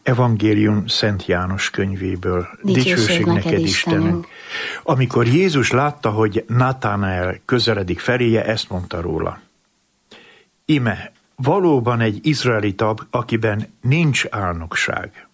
Evangélium Szent János könyvéből. Dicsőség neked, Istenünk! Amikor Jézus látta, hogy Natanael közeledik feléje, ezt mondta róla: ime, valóban egy izraelita, akiben nincs álnokság.